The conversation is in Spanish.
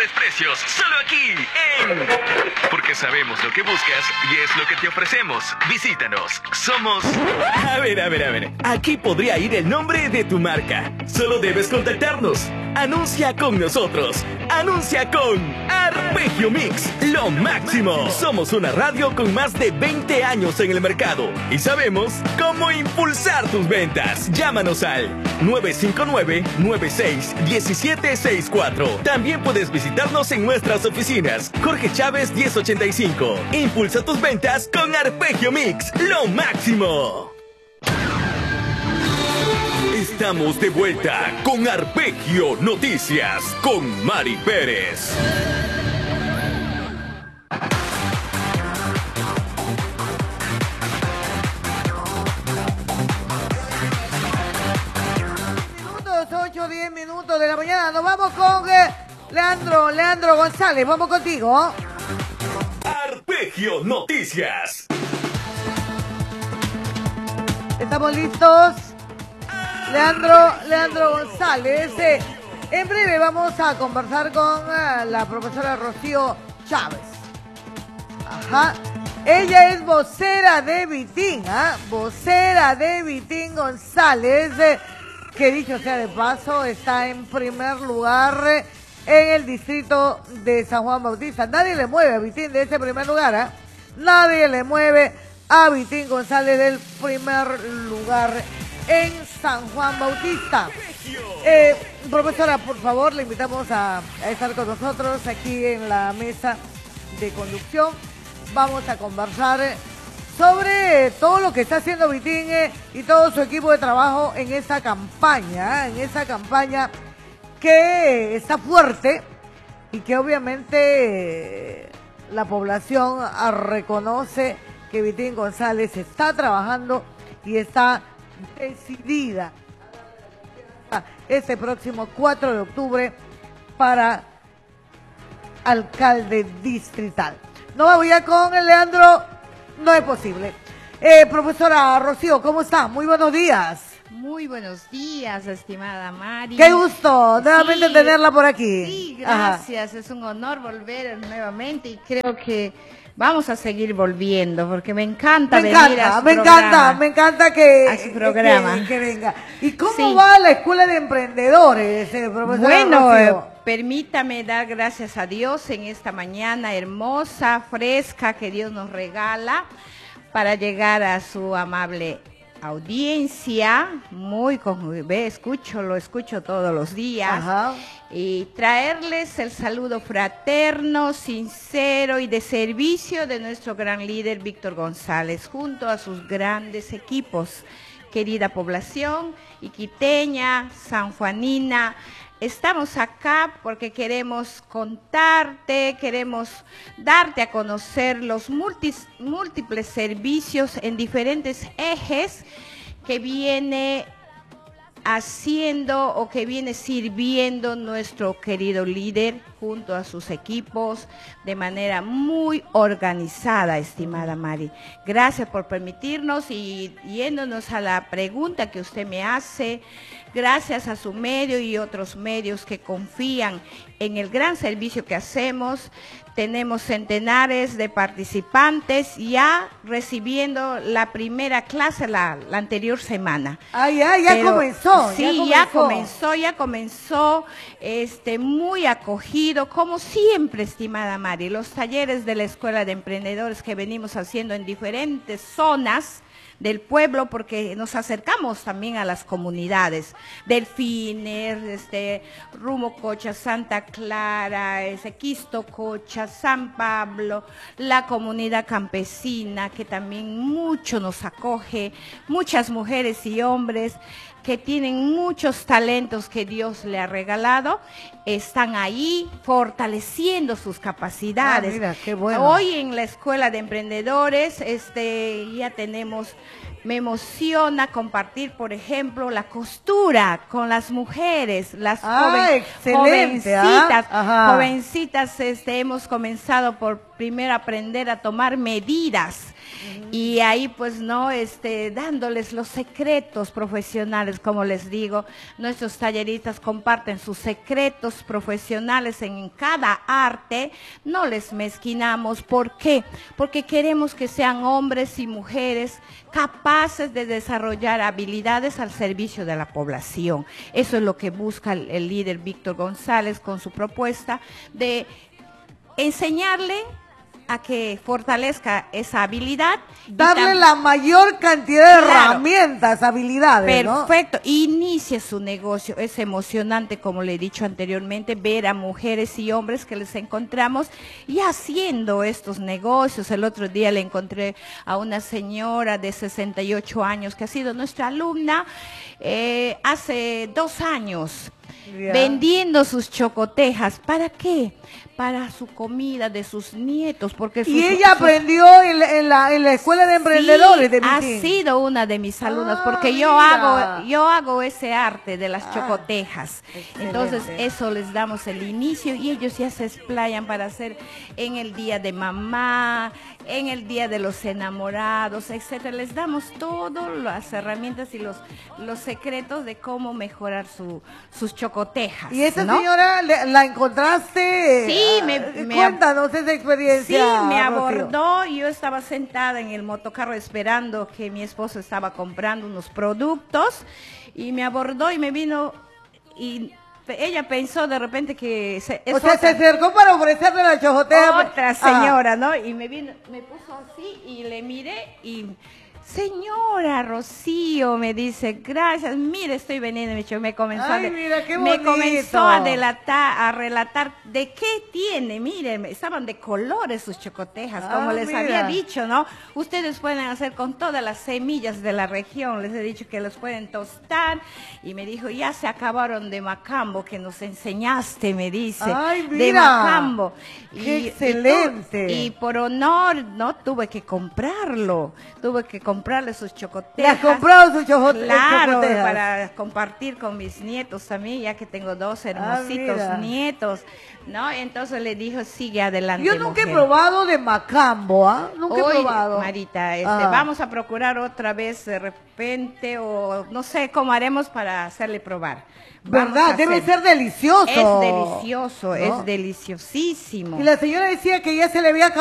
mejores precios, solo aquí en... Porque sabemos lo que buscas y es lo que te ofrecemos. Visítanos, somos... A ver. Aquí podría ir el nombre de tu marca. Solo debes contactarnos. Anuncia con nosotros. Anuncia con Arpegio Mix, lo máximo. Somos una radio con más de 20 años en el mercado y sabemos cómo impulsar tus ventas. Llámanos al 959-96-1764. También puedes visitarnos en nuestras oficinas. Jorge Chávez 1085. Impulsa tus ventas con Arpegio Mix, lo máximo. Estamos de vuelta con Arpegio Noticias con Mari Pérez. Minutos, 8-10 minutos de la mañana. Nos vamos con Leandro González. Vamos contigo. Arpegio Noticias. ¿Estamos listos? Leandro González. En breve vamos a conversar con la profesora Rocío Chávez. Ajá. Ella es vocera de Vitín, vocera de Vitín González, que dicho sea de paso, está en primer lugar en el distrito de San Juan Bautista. Nadie le mueve a Vitín de ese primer lugar, Nadie le mueve a Vitín González del primer lugar en San Juan Bautista. Profesora, por favor, le invitamos a estar con nosotros aquí en la mesa de conducción. Vamos a conversar sobre todo lo que está haciendo Vitín y todo su equipo de trabajo en esa campaña, que está fuerte y que obviamente la población reconoce que Vitín González está trabajando y está decidida este próximo 4 de octubre para alcalde distrital. No vamos ya con el Leandro, no es posible. Profesora Rocío, ¿cómo está? Muy buenos días. Muy buenos días, estimada Mari. Qué gusto nuevamente tenerla por aquí. Sí, gracias. Ajá. Es un honor volver nuevamente y creo que vamos a seguir volviendo porque me encanta venir a su programa. Me encanta que, a su programa. Que venga. ¿Y cómo va la Escuela de Emprendedores, profesora Bueno, Rocío? Permítame dar gracias a Dios en esta mañana hermosa, fresca que Dios nos regala para llegar a su amable audiencia, lo escucho todos los días. Ajá. Y traerles el saludo fraterno, sincero y de servicio de nuestro gran líder Víctor González, junto a sus grandes equipos. Querida población iquiteña, sanjuanina, estamos acá porque queremos contarte, queremos darte a conocer los múltiples servicios en diferentes ejes que viene haciendo o que viene sirviendo nuestro querido líder junto a sus equipos de manera muy organizada, estimada Mari. Gracias por permitirnos y yéndonos a la pregunta que usted me hace, gracias a su medio y otros medios que confían en el gran servicio que hacemos. Tenemos centenares de participantes ya recibiendo la primera clase la anterior semana. Ya comenzó. Sí, ya comenzó, muy acogido, como siempre, estimada Mari. Los talleres de la Escuela de Emprendedores que venimos haciendo en diferentes zonas del pueblo, porque nos acercamos también a las comunidades, Delfines, Rumococha, Santa Clara, Quistococha, San Pablo, la comunidad campesina, que también mucho nos acoge, muchas mujeres y hombres que tienen muchos talentos que Dios le ha regalado, están ahí fortaleciendo sus capacidades. Mira, qué bueno. Hoy en la Escuela de Emprendedores ya tenemos, me emociona compartir, por ejemplo, la costura con las mujeres, las jovencitas, hemos comenzado por primero aprender a tomar medidas. Y ahí pues no, dándoles los secretos profesionales, como les digo, nuestros talleristas comparten sus secretos profesionales en cada arte, no les mezquinamos. ¿Por qué? Porque queremos que sean hombres y mujeres capaces de desarrollar habilidades al servicio de la población. Eso es lo que busca el líder Víctor González con su propuesta de enseñarle a que fortalezca esa habilidad. Darle la mayor cantidad de herramientas, habilidades, perfecto, ¿no? Inicie su negocio. Es emocionante, como le he dicho anteriormente, ver a mujeres y hombres que les encontramos y haciendo estos negocios. El otro día le encontré a una señora de 68 años que ha sido nuestra alumna hace 2 años. Vendiendo sus chocotejas. ¿Para qué? Para su comida de sus nietos. Porque ella aprendió en la escuela de emprendedores de Vitín. Ha sido una de mis alumnas, porque yo hago ese arte de las chocotejas. Excelente. Entonces eso les damos el inicio y ellos ya se explayan para hacer en el día de mamá, en el día de los enamorados, etcétera. Les damos todas las herramientas y los secretos de cómo mejorar sus chocotejas. ¿Y esa señora la encontraste? Sí, cuéntanos esa experiencia. Sí, me abordó. Yo estaba sentada en el motocarro esperando que mi esposo estaba comprando unos productos y me abordó y me vino y ella pensó de repente que se acercó para ofrecerle la chocoteja. Otra señora, ¿no? Y me puso así y le miré y... Señora Rocío, me dice, gracias, mire, estoy vendiendo, me comenzó a relatar de qué tiene, mire, estaban de colores sus chocotejas, como les había dicho, ¿no? Ustedes pueden hacer con todas las semillas de la región, les he dicho que los pueden tostar, y me dijo, ya se acabaron de macambo, que nos enseñaste, me dice, de macambo. ¡Qué excelente! Y por honor, ¿no? Tuve que comprarle sus chocotejas. ¿Le has comprado sus chocotejas? Claro, para compartir con mis nietos también, ya que tengo 2 hermositos nietos, ¿no? Entonces le dijo, sigue adelante, yo nunca he probado de macambo, nunca he probado. Marita, vamos a procurar otra vez de repente, o no sé cómo haremos para hacerle probar. ¿Verdad? Debe ser delicioso. Es delicioso, ¿no? Es deliciosísimo. Y la señora decía que ya se le había acabado